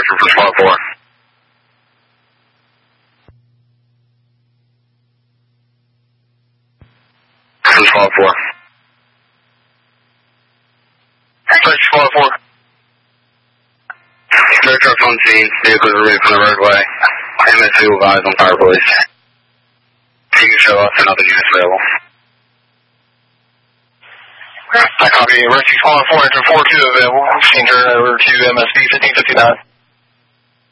information for Squad 4. For Squad 4. Search Squad 4. Search trucks on scene. Vehicles removed from the roadway. MS2 advised on fire, police. You can show us another units available. I copy. Rescue Squad 4, Enter 42 available. Scene turn over to MSP 1559.